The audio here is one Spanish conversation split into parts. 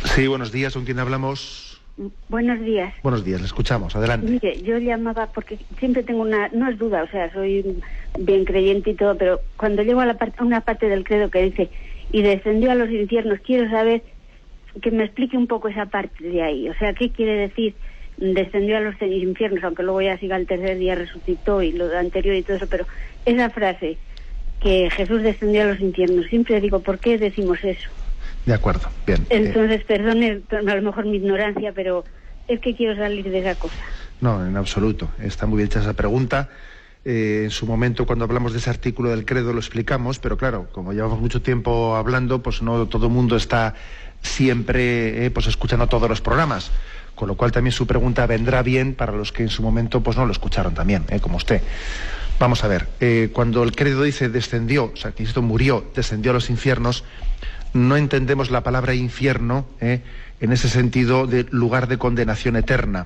Sí, buenos días. ¿Con quién hablamos? Buenos días. Buenos días, le escuchamos. Adelante. Mire, yo llamaba porque siempre tengo no es duda, o sea, soy bien creyente y todo, pero cuando llego a una parte del credo que dice, y descendió a los infiernos, quiero saber que me explique un poco esa parte de ahí. O sea, ¿qué quiere decir descendió a los infiernos? Aunque luego ya siga el tercer día, resucitó y lo anterior y todo eso, pero esa frase, que Jesús descendió a los infiernos, siempre digo, ¿por qué decimos eso? De acuerdo, bien. Entonces, perdone a lo mejor mi ignorancia, pero es que quiero salir de esa cosa. No, en absoluto. Está muy bien hecha esa pregunta. En su momento, cuando hablamos de ese artículo del credo, lo explicamos, pero claro, como llevamos mucho tiempo hablando, pues no todo el mundo está siempre pues escuchando todos los programas, con lo cual también su pregunta vendrá bien para los que en su momento pues no lo escucharon también, como usted. Vamos a ver, cuando el credo dice descendió, o sea, que Cristo murió, descendió a los infiernos, no entendemos la palabra infierno en ese sentido de lugar de condenación eterna.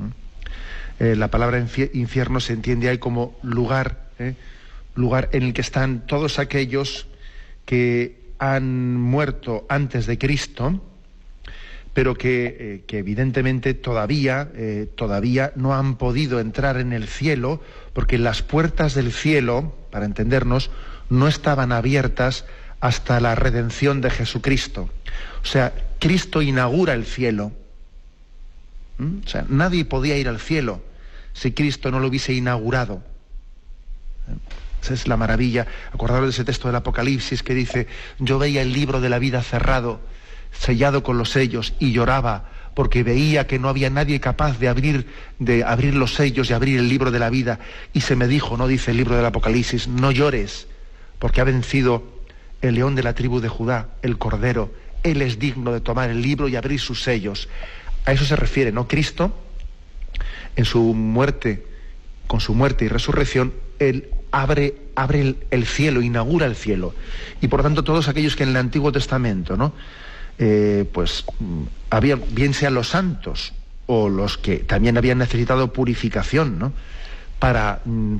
La palabra infierno se entiende ahí como lugar en el que están todos aquellos que han muerto antes de Cristo, pero que evidentemente todavía no han podido entrar en el cielo, porque las puertas del cielo, para entendernos, no estaban abiertas hasta la redención de Jesucristo. O sea, Cristo inaugura el cielo. O sea, nadie podía ir al cielo si Cristo no lo hubiese inaugurado. Esa es la maravilla. Acordaros de ese texto del Apocalipsis que dice: yo veía el libro de la vida cerrado, sellado con los sellos, y lloraba porque veía que no había nadie capaz de abrir los sellos y abrir el libro de la vida. Y se me dijo, no dice el libro del Apocalipsis, no llores, porque ha vencido el león de la tribu de Judá, el Cordero. Él es digno de tomar el libro y abrir sus sellos. A eso se refiere, ¿no? Cristo, en su muerte, con su muerte y resurrección, Él abre el cielo, inaugura el cielo. Y por lo tanto todos aquellos que en el Antiguo Testamento, ¿no? Había, bien sean los santos o los que también habían necesitado purificación, ¿no? Para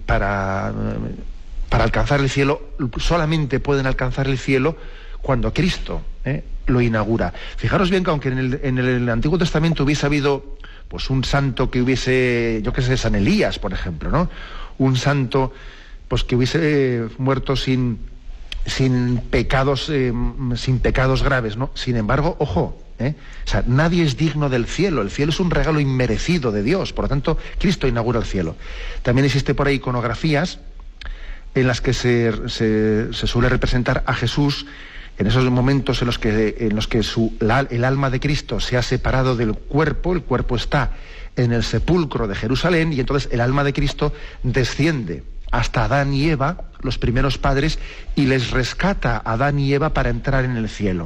alcanzar el cielo, solamente pueden alcanzar el cielo cuando Cristo lo inaugura. Fijaros bien que aunque en el Antiguo Testamento hubiese habido pues un santo que hubiese, yo qué sé, San Elías, por ejemplo, ¿no? Un santo pues que hubiese muerto sin pecados graves, ¿no? Sin embargo, ojo, o sea, nadie es digno del cielo. El cielo es un regalo inmerecido de Dios. Por lo tanto, Cristo inaugura el cielo. También existe por ahí iconografías en las que se suele representar a Jesús en esos momentos en los que el alma de Cristo se ha separado del cuerpo. El cuerpo está en el sepulcro de Jerusalén y entonces el alma de Cristo desciende hasta Adán y Eva, los primeros padres, y les rescata a Adán y Eva para entrar en el cielo.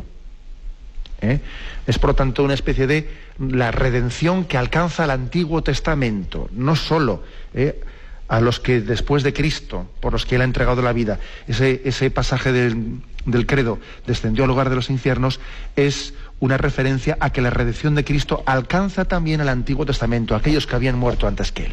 Es por lo tanto una especie de la redención que alcanza el Antiguo Testamento, no solo a los que después de Cristo, por los que Él ha entregado la vida. Ese pasaje del credo, descendió al lugar de los infiernos, es una referencia a que la redención de Cristo alcanza también al Antiguo Testamento, a aquellos que habían muerto antes que Él.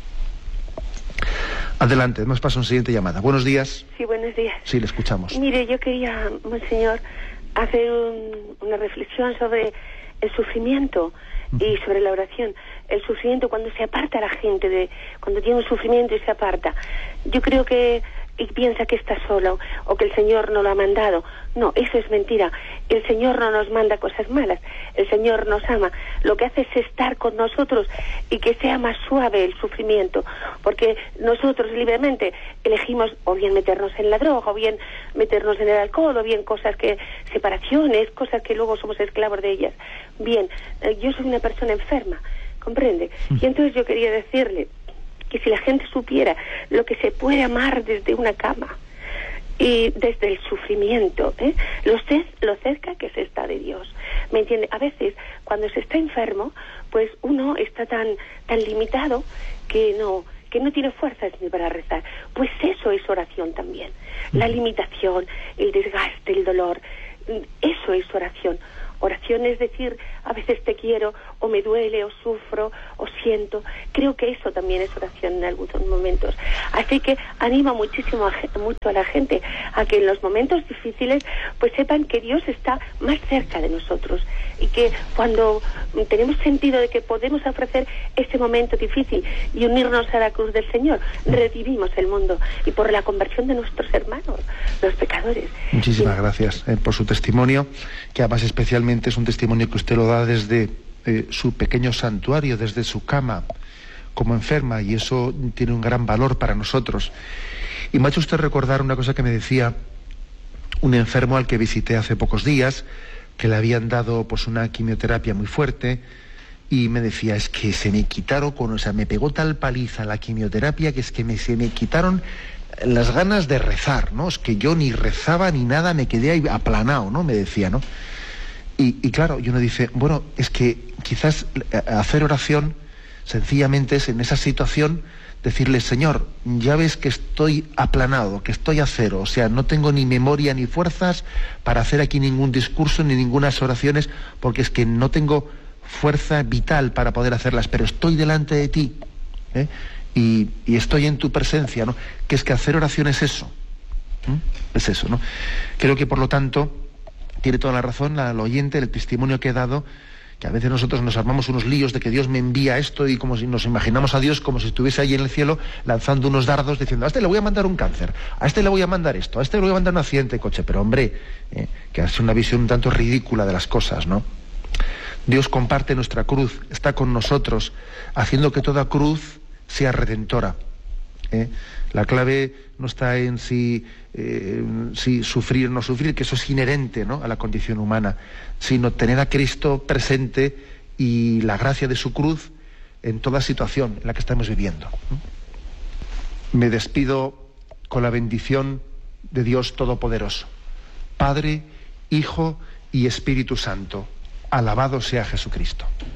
Adelante, nos pasa una siguiente llamada. Buenos días. Sí, buenos días. Sí, le escuchamos. Mire, yo quería, monseñor, hacer una reflexión sobre el sufrimiento y sobre la oración. El sufrimiento, cuando se aparta la gente, cuando tiene un sufrimiento y se aparta. Yo creo que y piensa que está solo o que el Señor no lo ha mandado. No, eso es mentira. El Señor no nos manda cosas malas. El Señor nos ama. Lo que hace es estar con nosotros y que sea más suave el sufrimiento, porque nosotros libremente elegimos o bien meternos en la droga, o bien meternos en el alcohol, o bien separaciones, cosas que luego somos esclavos de ellas. Bien, yo soy una persona enferma, ¿comprende? Y entonces yo quería decirle que si la gente supiera lo que se puede amar desde una cama y desde el sufrimiento, lo cerca que se está de Dios, ¿me entiende? A veces cuando se está enfermo, pues uno está tan limitado que no tiene fuerzas ni para rezar. Pues eso es oración también. La limitación, el desgaste, el dolor, eso es oración. Oración es decir, a veces te quiero, o me duele, o sufro, o siento. Creo que eso también es oración en algunos momentos. Así que animo muchísimo mucho a la gente a que en los momentos difíciles pues sepan que Dios está más cerca de nosotros, y que cuando tenemos sentido de que podemos ofrecer ese momento difícil y unirnos a la cruz del Señor, redimimos el mundo, y por la conversión de nuestros hermanos, los pecadores. Muchísimas gracias por su testimonio, que además especialmente es un testimonio que usted lo da desde su pequeño santuario, desde su cama, como enferma, y eso tiene un gran valor para nosotros. Y me ha hecho usted recordar una cosa que me decía un enfermo al que visité hace pocos días, que le habían dado pues una quimioterapia muy fuerte, y me decía, es que se me quitaron, me pegó tal paliza la quimioterapia que es que se me quitaron las ganas de rezar, ¿no? Es que yo ni rezaba ni nada, me quedé ahí aplanado, ¿no? Me decía, ¿no? Y claro, y uno dice, bueno, es que quizás hacer oración sencillamente es en esa situación decirle, Señor, ya ves que estoy aplanado, que estoy a cero, o sea, no tengo ni memoria ni fuerzas para hacer aquí ningún discurso ni ningunas oraciones, porque es que no tengo fuerza vital para poder hacerlas, pero estoy delante de ti, ¿eh? Y estoy en tu presencia, ¿no? Que es que hacer oración es eso, es eso, ¿no? Creo que por lo tanto tiene toda la razón el oyente, el testimonio que he dado, que a veces nosotros nos armamos unos líos de que Dios me envía esto, y como si nos imaginamos a Dios como si estuviese ahí en el cielo lanzando unos dardos diciendo, a este le voy a mandar un cáncer, a este le voy a mandar esto, a este le voy a mandar un accidente de coche. Pero hombre, que es una visión un tanto ridícula de las cosas, ¿no? Dios comparte nuestra cruz, está con nosotros, haciendo que toda cruz sea redentora. La clave no está en si sufrir o no sufrir, que eso es inherente, ¿no?, a la condición humana, sino tener a Cristo presente y la gracia de su cruz en toda situación en la que estamos viviendo. Me despido con la bendición de Dios Todopoderoso, Padre, Hijo y Espíritu Santo. Alabado sea Jesucristo.